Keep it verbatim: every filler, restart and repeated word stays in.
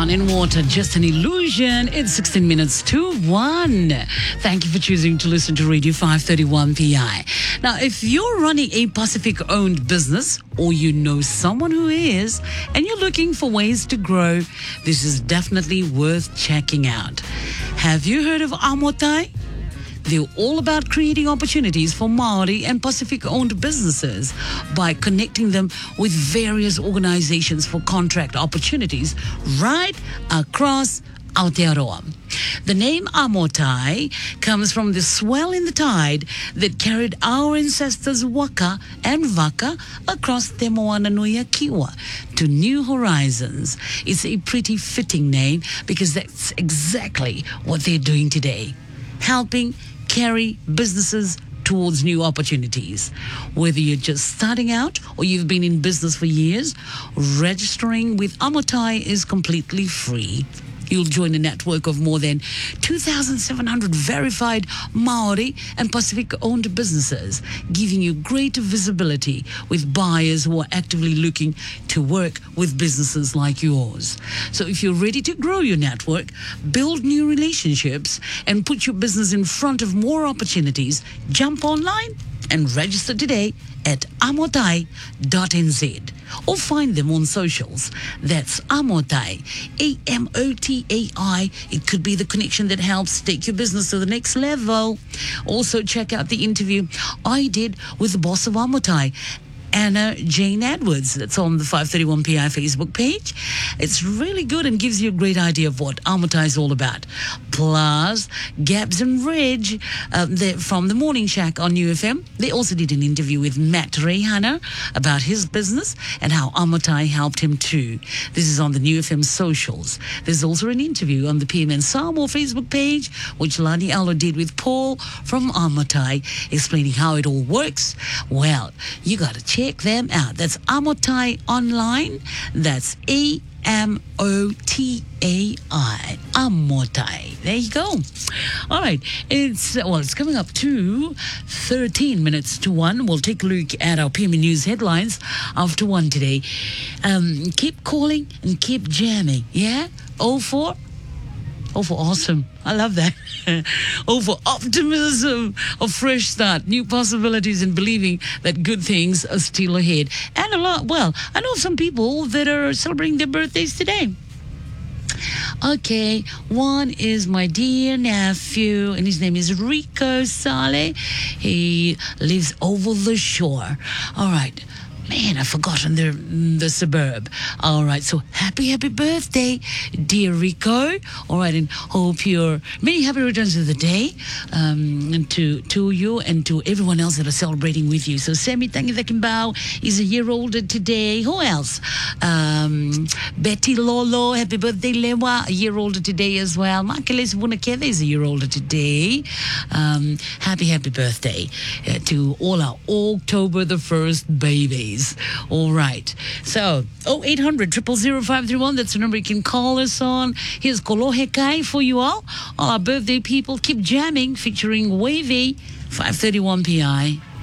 Sun and Water, just an illusion. It's sixteen minutes to one. Thank you for choosing to listen to Radio five thirty-one P I. Now, if you're running a Pacific-owned business or you know someone who is and you're looking for ways to grow, this is definitely worth checking out. Have you heard of Amotai? They're all about creating opportunities for Maori and Pacific-owned businesses by connecting them with various organizations for contract opportunities right across Aotearoa. The name Amotai comes from the swell in the tide that carried our ancestors Waka and Vaka across Te Moana Nui a Kiwa to new horizons. It's a pretty fitting name because that's exactly what they're doing today, helping carry businesses towards new opportunities. Whether you're just starting out or you've been in business for years, registering with Amotai is completely free. You'll join a network of more than two thousand seven hundred verified Maori and Pacific-owned businesses, giving you greater visibility with buyers who are actively looking to work with businesses like yours. So if you're ready to grow your network, build new relationships, and put your business in front of more opportunities, jump online and register today at amotai dot n z or find them on socials. That's Amotai, A M O T A I. It could be the connection that helps take your business to the next level. Also, check out the interview I did with the boss of Amotai, Anna Jane Edwards. That's on the five thirty-one P I Facebook page. It's really good and gives you a great idea of what Amotai is all about. Plus, Gabs and Reg uh, from the Morning Shack on U F M. They also did an interview with Matt Rehana about his business and how Amotai helped him too. This is on the New F M socials. There's also an interview on the P M N Samoa Facebook page, which Lani Alo did with Paul from Amotai, explaining how it all works. Well, you got to check them out. That's Amotai Online. That's A M O T A I. Amotai. There you go. All right. It's, well, it's coming up to thirteen minutes to one. We'll take a look at our P M News headlines after one today. Um, keep calling and keep jamming. Yeah? oh four Oh, for awesome. I love that. Oh, for optimism, a fresh start, new possibilities, and believing that good things are still ahead. And a lot, well, I know some people that are celebrating their birthdays today. Okay, one is my dear nephew, and his name is Rico Sale. He lives over the shore. All right. Man, I've forgotten the, the suburb. All right, so happy, happy birthday, dear Rico. All right, and hope you're many happy returns of the day um, and to to you and to everyone else that are celebrating with you. So Sammy Tangivakimbao is a year older today. Who else? Um, Betty Lolo, happy birthday, Lewa, a year older today as well. Makeles Vunakeve is a year older today. Um, happy, happy birthday uh, to all our October the first babies. All right. So, oh eight hundred, zero zero zero, five three one. That's the number you can call us on. Here's Kolohe Kai for you all. All our birthday people, keep jamming, featuring Wavy, five thirty-one P I.